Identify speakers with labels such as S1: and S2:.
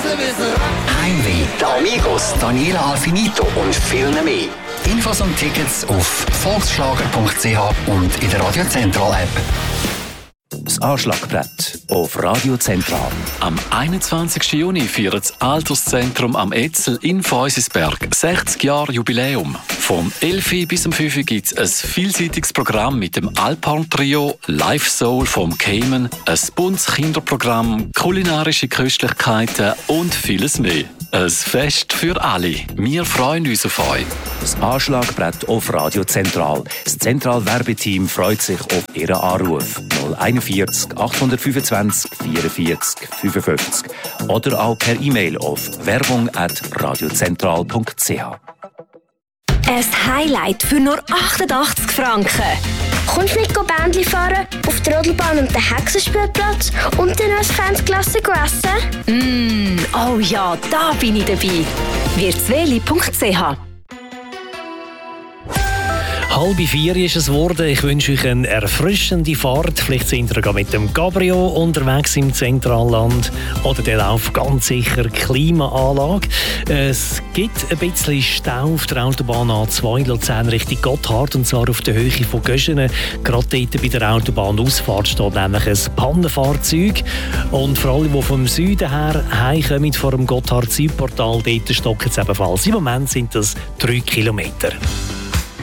S1: Heimweh, die Amigos, Daniela Alfinito und viel mehr. Infos und Tickets auf volksschlager.ch und in der Radio Zentral App.
S2: Das Anschlagbrett auf Radio Zentral.
S3: Am 21. Juni feiert das Alterszentrum am Etzel in Feusisberg 60 Jahre Jubiläum. Vom 11 bis um 5 gibt es ein vielseitiges Programm mit dem Alphorn-Trio, Live Soul vom Cayman, ein buntes Kinderprogramm, kulinarische Köstlichkeiten und vieles mehr. Ein Fest für alle. Wir freuen uns auf euch.
S2: Das Anschlagbrett auf Radio Zentral. Das Zentral-Werbeteam freut sich auf Ihren Anruf. 041 825 44 55 oder auch per E-Mail auf werbung@radiozentral.ch.
S4: Ein Highlight für nur 88 Franken.
S5: Kommst du nicht Bändli fahren, auf der Rodelbahn und den Hexenspielplatz und dann als Fansklasse essen?
S4: Oh ja, da bin ich dabei. wirtsweli.ch.
S6: 3:30 ist es geworden. Ich wünsche euch eine erfrischende Fahrt. Vielleicht sind ihr mit dem Cabrio unterwegs im Zentralland oder dann auf ganz sicher Klimaanlage. Es gibt ein bisschen Stau auf der Autobahn A2 Luzern Richtung Gotthard, und zwar auf der Höhe von Göschenen. Gerade dort bei der Autobahnausfahrt steht nämlich ein Pannenfahrzeug. Und für alle, die vom Süden her heimkommen, vor dem Gotthard Südportal, dort stockt es ebenfalls. Im Moment sind das 3 Kilometer.